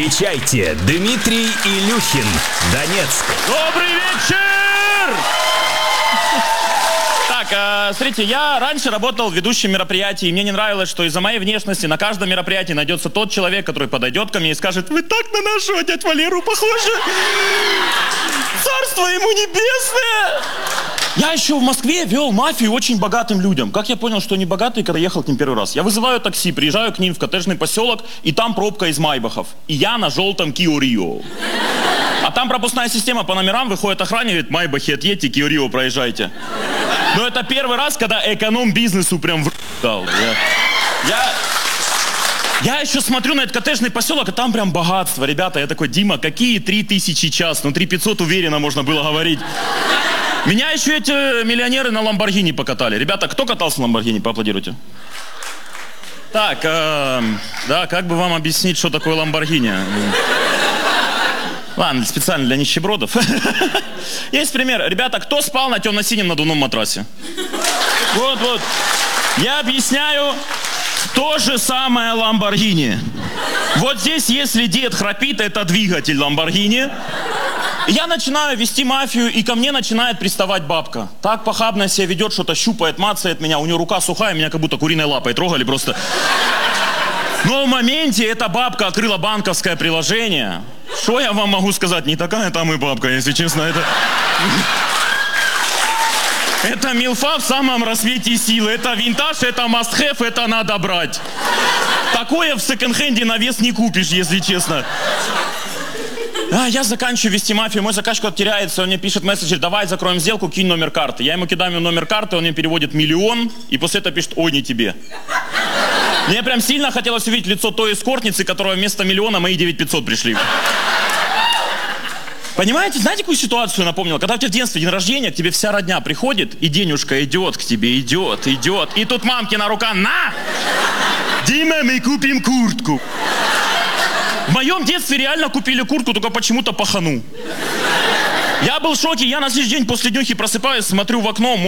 Встречайте, Дмитрий Илюхин, Донецк. Добрый вечер! Так, смотрите, я раньше работал ведущим мероприятий, и мне не нравилось, что из-за моей внешности на каждом мероприятии найдется тот человек, который подойдет ко мне и скажет: вы так на нашего дядь Валеру похожи! Царство ему небесное! Я еще в Москве вел мафию очень богатым людям. Как я понял, что они богатые, когда ехал к ним первый раз? Я вызываю такси, приезжаю к ним в коттеджный поселок, и там пробка из майбахов. И я на желтом Kia Rio. А там пропускная система по номерам, выходит охранник, говорит: майбахи отъедьте, Kia Rio проезжайте. Но это первый раз, когда эконом-бизнесу прям дал. Я еще смотрю на этот коттеджный поселок, а там прям богатство. Ребята, я такой: Дима, какие 3000 час? Ну 3500 уверенно можно было говорить. Меня еще эти миллионеры на Ламборгини покатали. Ребята, кто катался на Ламборгини? Поаплодируйте. Так, да, как бы вам объяснить, что такое Ламборгини? Ладно, специально для нищебродов. Есть пример. Ребята, кто спал на темно-синем надувном матрасе? Вот. Я объясняю. То же самое Ламборгини. Вот здесь, если дед храпит, это двигатель Ламборгини. Я начинаю вести мафию, и ко мне начинает приставать бабка. Так похабно себя ведет, что-то щупает, мацает меня. У нее рука сухая, меня как будто куриной лапой трогали просто. Но в моменте эта бабка открыла банковское приложение. Что я вам могу сказать? Не такая там и бабка, если честно. Это милфа в самом рассвете силы. Это винтаж, это must-have, это надо брать. Такое в секонд-хенде на вес не купишь, если честно. Я заканчиваю вести мафию, мой заказчик теряется, он мне пишет месседжер: давай закроем сделку, кинь номер карты. Я ему кидаю номер карты, он мне переводит 1 000 000, и после этого пишет: ой, не тебе. Мне прям сильно хотелось увидеть лицо той эскортницы, которая вместо 1 000 000 мои 9500 пришли. Понимаете, знаете, какую ситуацию напомнил? Когда у тебя в детстве день рождения, к тебе вся родня приходит, и денежка идет к тебе, идет. И тут мамкина рука: на! Дима, мы купим куртку. В моем детстве реально купили куртку, только почему-то пахану. Я был в шоке, я на следующий день после днюхи просыпаюсь, смотрю в окно.